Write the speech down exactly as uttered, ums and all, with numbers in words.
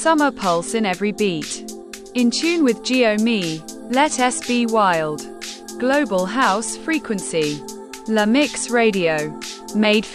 Summer pulse in every beat. In tune with Geo Me, let us be wild. Global house frequency. La Mix Radio. Made for